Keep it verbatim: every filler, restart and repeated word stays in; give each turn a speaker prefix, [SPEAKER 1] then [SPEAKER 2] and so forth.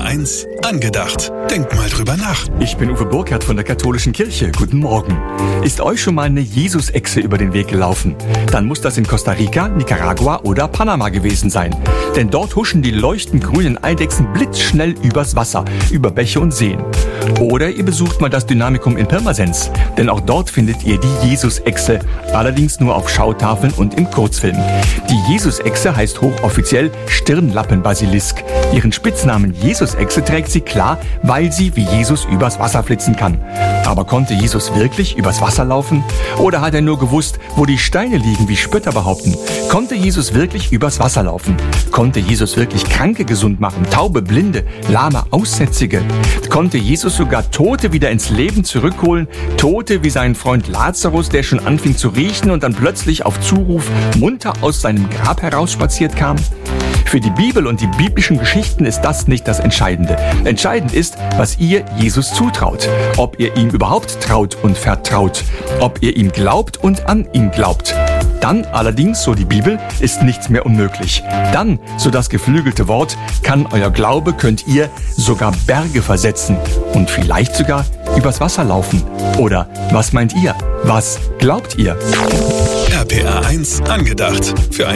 [SPEAKER 1] eins angedacht. Denkt mal drüber nach.
[SPEAKER 2] Ich bin Uwe Burkhardt von der Katholischen Kirche. Guten Morgen. Ist euch schon mal eine Jesus-Echse über den Weg gelaufen? Dann muss das in Costa Rica, Nicaragua oder Panama gewesen sein. Denn dort huschen die leuchtend grünen Eidechsen blitzschnell übers Wasser, über Bäche und Seen. Oder ihr besucht mal das Dynamikum in Pirmasens. Denn auch dort findet ihr die Jesus-Echse, allerdings nur auf Schautafeln und im Kurzfilm. Die Jesus-Echse heißt hochoffiziell Stirnlappenbasilisk. Ihren Spitznamen Jesus-Echse trägt sie klar, weil sie wie Jesus übers Wasser flitzen kann. Aber konnte Jesus wirklich übers Wasser laufen? Oder hat er nur gewusst, wo die Steine liegen, wie Spötter behaupten? Konnte Jesus wirklich übers Wasser laufen? Konnte Jesus wirklich Kranke gesund machen, Taube, Blinde, Lahme, Aussätzige? Konnte Jesus sogar Tote wieder ins Leben zurückholen? Tote wie sein Freund Lazarus, der schon anfing zu riechen und dann plötzlich auf Zuruf munter aus seinem Grab herausspaziert kam? Für die Bibel und die biblischen Geschichten ist das nicht das Entscheidende. Entscheidend ist, was ihr Jesus zutraut. Ob ihr ihm überhaupt traut und vertraut. Ob ihr ihm glaubt und an ihn glaubt. Dann allerdings, so die Bibel, ist nichts mehr unmöglich. Dann, so das geflügelte Wort, kann euer Glaube, könnt ihr sogar Berge versetzen und vielleicht sogar übers Wasser laufen. Oder was meint ihr? Was glaubt ihr?
[SPEAKER 1] R P R eins angedacht. Für ein